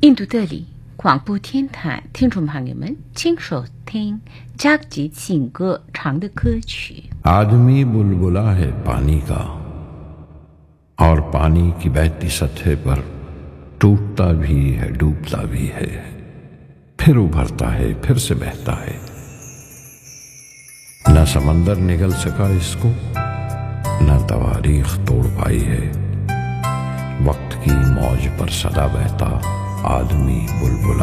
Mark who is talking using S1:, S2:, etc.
S1: 印度德里广播天台听众朋友们，请收听加吉情歌唱的歌曲。
S2: आदमी बुलबुला है पानी का और पानी की बहती सतह पर टूटता भी है, डूबता भी है, फिर उभरता है, फिर से बहता है। न समंदर निगल सका इसको, न तवारीख तोड़ पाई है। वक्त की मौज पर सदा बहता आदमी बुलबुला।